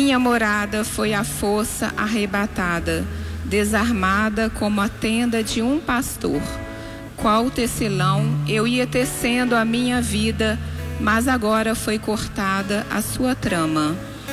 minha morada foi à força arrebatada, desarmada como a tenda de um pastor. Qual tecelão eu ia tecendo a minha vida, mas agora foi cortada a sua trama.